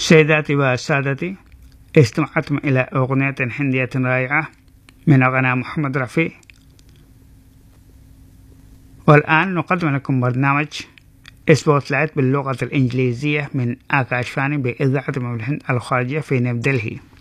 سيداتي وسادتي، استمعتم إلى أغنية هندية رائعة من أغنى محمد رفيع. والآن نقدم لكم برنامج سبوتلايت باللغة الإنجليزية من آكاشفاني بإذاعة الهند الخارجية في نيو دلهي.